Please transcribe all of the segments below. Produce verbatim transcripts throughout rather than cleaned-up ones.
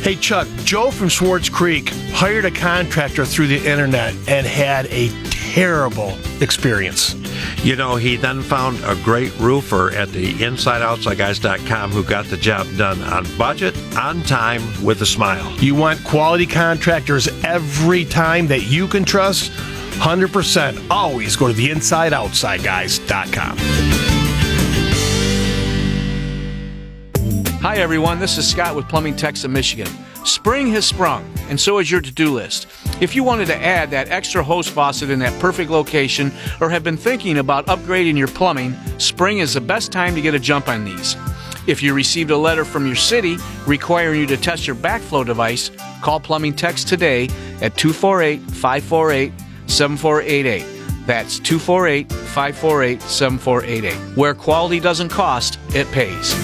Hey, Chuck, Joe from Swartz Creek hired a contractor through the internet and had a terrible experience. You know, he then found a great roofer at the inside outside guys dot com who got the job done on budget, on time, with a smile. You want quality contractors every time that you can trust? one hundred percent. Always go to the inside outside guys dot com. Hi, everyone. This is Scott with Plumbing Techs of Michigan. Spring has sprung, and so is your to-do list. If you wanted to add that extra hose faucet in that perfect location or have been thinking about upgrading your plumbing, spring is the best time to get a jump on these. If you received a letter from your city requiring you to test your backflow device, call Plumbing Techs today at two four eight, five four eight, seven four eight eight. That's two four eight, five four eight, seven four eight eight. Where quality doesn't cost, it pays.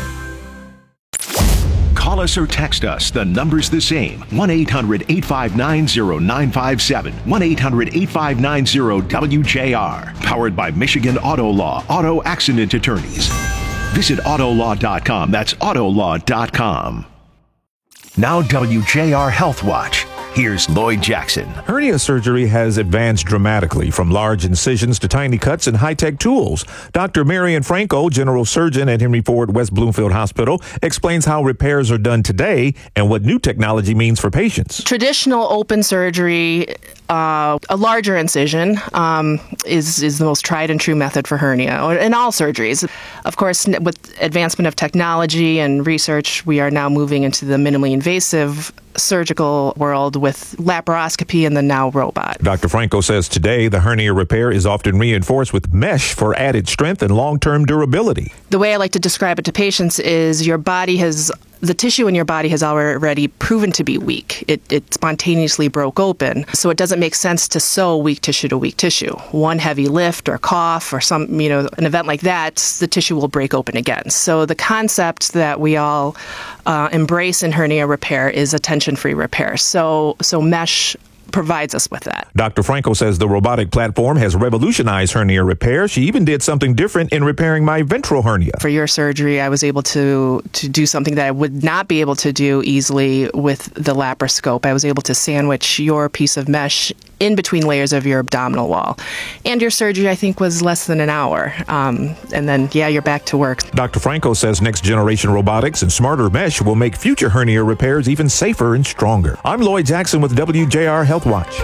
Call us or text us. The number's the same. one eight hundred, eight five nine, zero nine five seven. one eight hundred, eight five nine, zero W J R. Powered by Michigan Auto Law, Auto Accident Attorneys. Visit auto law dot com. That's auto law dot com. Now W J R Health Watch. Here's Lloyd Jackson. Hernia surgery has advanced dramatically from large incisions to tiny cuts and high-tech tools. Doctor Marion Franco, general surgeon at Henry Ford West Bloomfield Hospital, explains how repairs are done today and what new technology means for patients. Traditional open surgery, uh, a larger incision, um, is, is the most tried and true method for hernia, or in all surgeries. Of course, with advancement of technology and research, we are now moving into the minimally invasive surgical world with laparoscopy and the now robot. Doctor Franco says today the hernia repair is often reinforced with mesh for added strength and long-term durability. The way I like to describe it to patients is your body has, the tissue in your body has already proven to be weak. It, it spontaneously broke open, so it doesn't make sense to sew weak tissue to weak tissue. One heavy lift or cough or some, you know, an event like that, the tissue will break open again. So the concept that we all uh, embrace in hernia repair is a tension-free repair. So, so mesh provides us with that. Doctor Franco says the robotic platform has revolutionized hernia repair. She even did something different in repairing my ventral hernia. For your surgery, I was able to to do something that I would not be able to do easily with the laparoscope. I was able to sandwich your piece of mesh in between layers of your abdominal wall. And your surgery, I think, was less than an hour. Um, and then, yeah, you're back to work. Doctor Franco says next generation robotics and smarter mesh will make future hernia repairs even safer and stronger. I'm Lloyd Jackson with W J R Health Watch.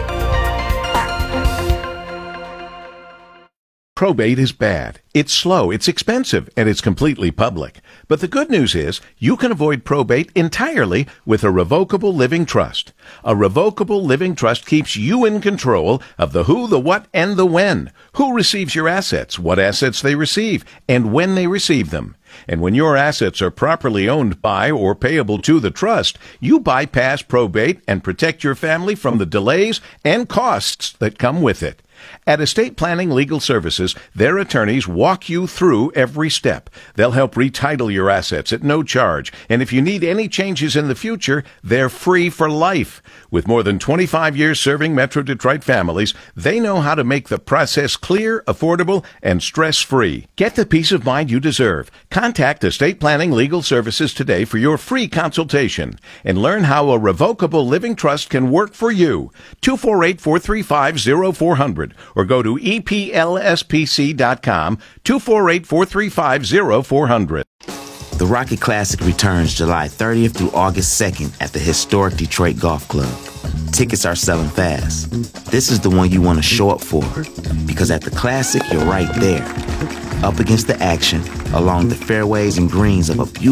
Probate is bad. It's slow, it's expensive, and it's completely public. But the good news is you can avoid probate entirely with a revocable living trust. A revocable living trust keeps you in control of the who, the what, and the when. Who receives your assets, what assets they receive, and when they receive them. And when your assets are properly owned by or payable to the trust, you bypass probate and protect your family from the delays and costs that come with it. At Estate Planning Legal Services, their attorneys walk you through every step. They'll help retitle your assets at no charge, and if you need any changes in the future, they're free for life. With more than twenty-five years serving Metro Detroit families, they know how to make the process clear, affordable, and stress-free. Get the peace of mind you deserve. Contact Estate Planning Legal Services today for your free consultation and learn how a revocable living trust can work for you. two four eight, four three five, zero four zero zero or go to E P L S P C dot com, two four eight, four three five, zero four zero zero. The Rocket Classic returns July thirtieth through August second at the historic Detroit Golf Club. Tickets are selling fast. This is the one you want to show up for, because at the Classic, you're right there, up against the action, along the fairways and greens of a beautiful